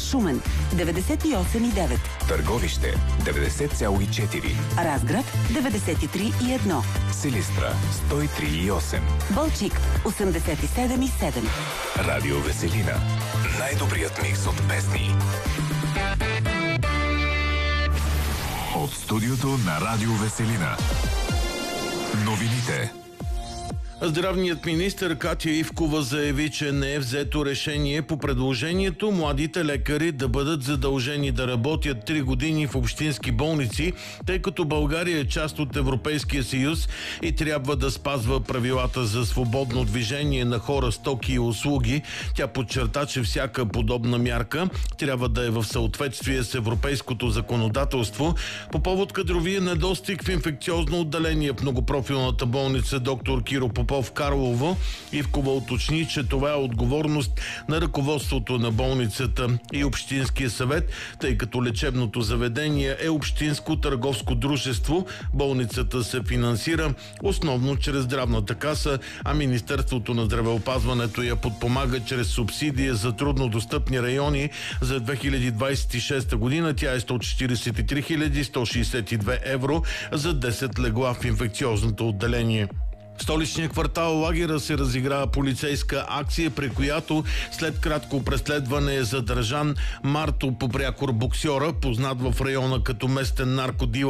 Шумен 98,9. Търговище 90,4. Разград 93,1. Силистра 103,8. Балчик 87,7. Радио Веселина. Най-добрият микс от песни. От студиото на Радио Веселина. Новините. Здравният министър Катя Ивкова заяви, че не е взето решение по предложението младите лекари да бъдат задължени да работят 3 години в общински болници, тъй като България е част от Европейския съюз и трябва да спазва правилата за свободно движение на хора, стоки и услуги. Тя подчерта, че всяка подобна мярка трябва да е в съответствие с европейското законодателство. По повод кадровия недостиг в инфекциозно отделение в многопрофилната болница доктор Киро Попов Карлово, Ивкова уточни, че това е отговорност на ръководството на болницата и Общинския съвет, тъй като лечебното заведение е общинско търговско дружество. Болницата се финансира основно чрез здравната каса, а Министерството на здравеопазването я подпомага чрез субсидия за труднодостъпни райони. За 2026 година тя е 143 162 евро за 10 легла в инфекциозното отделение. В столичния квартал Лагера се разиграва полицейска акция, при която след кратко преследване е задържан Марто Попрякор боксьора, познат в района като местен наркодилър.